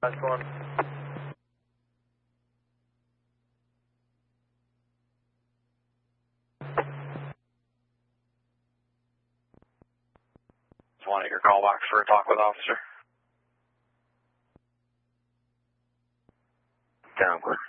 1. Just want your call box for a talk with officer. Sound clear.